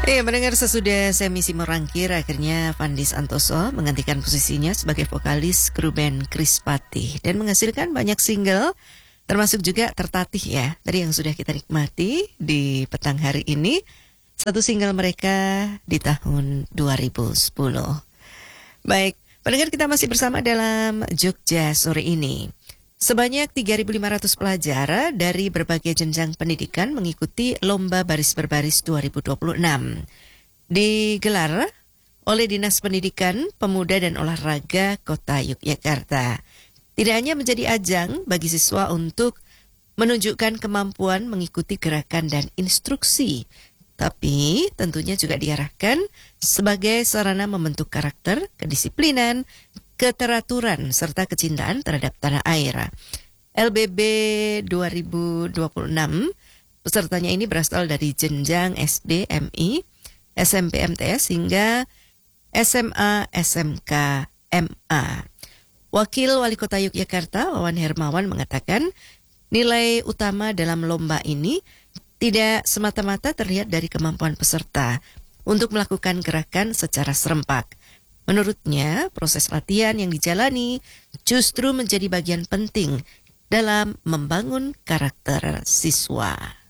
Mendengar sesudah saya misi merangkir, akhirnya Fandi Santoso menggantikan posisinya sebagai vokalis kru band Krispatih dan menghasilkan banyak single, termasuk juga Tertatih ya, dari yang sudah kita nikmati di petang hari ini. Satu single mereka di tahun 2010. Baik, pendengar, kita masih bersama dalam Jogja sore ini. Sebanyak 3.500 pelajar dari berbagai jenjang pendidikan mengikuti Lomba Baris Berbaris 2026. Digelar oleh Dinas Pendidikan, Pemuda dan Olahraga Kota Yogyakarta. Tidak hanya menjadi ajang bagi siswa untuk menunjukkan kemampuan mengikuti gerakan dan instruksi, tapi tentunya juga diarahkan sebagai sarana membentuk karakter, kedisiplinan, keteraturan, serta kecintaan terhadap tanah air. LBB 2026, pesertanya ini berasal dari jenjang SD, MI, SMP, MTS, hingga SMA, SMK, MA. Wakil Wali Kota Yogyakarta, Wawan Hermawan, mengatakan nilai utama dalam lomba ini tidak semata-mata terlihat dari kemampuan peserta untuk melakukan gerakan secara serempak. Menurutnya, proses latihan yang dijalani justru menjadi bagian penting dalam membangun karakter siswa.